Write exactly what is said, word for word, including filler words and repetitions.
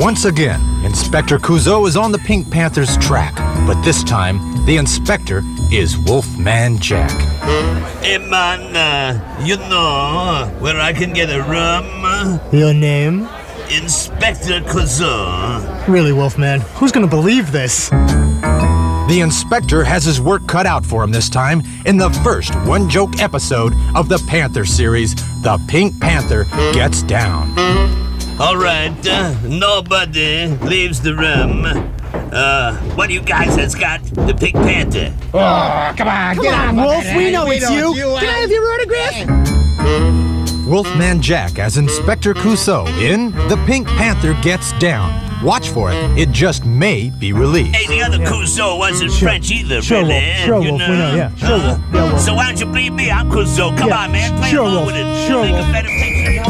Once again, Inspector Clouseau is on the Pink Panther's track, but this time, the inspector is Wolfman Jack. Hey man, uh, you know where I can get a room? Your name? Inspector Clouseau. Really, Wolfman, who's gonna believe this? The inspector has his work cut out for him this time in the first one-joke episode of the Panther series, The Pink Panther Gets Down. All right, uh, nobody leaves the room. Uh, what do you guys has got? The Pink Panther. Oh, come on, Come get on, on, Wolf, Wolf. we know it's you. Can Can I have your autograph? Wolfman Jack as Inspector Clouseau in The Pink Panther Gets Down. Watch for it. It just may be released. Hey, the other Clouseau wasn't Sure. French either, Sure, really. Wolf. Sure, you Wolf, know? we know, yeah. Sure, Uh, Wolf. Yeah, Wolf. So why don't you believe me? I'm Clouseau. Come Yeah, on, man. Play sure, along Wolf. with it. Sure, Make Wolf. a better picture.